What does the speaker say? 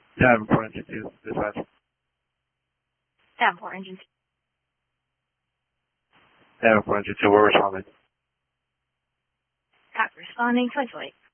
Davenport Engine 2, dispatch. Davenport Engine 2. Davenport Engine 2, we're responding. Copy, responding, 2028.